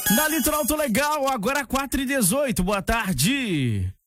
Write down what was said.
Na Litoral Tô Legal, agora 4h18. Boa tarde.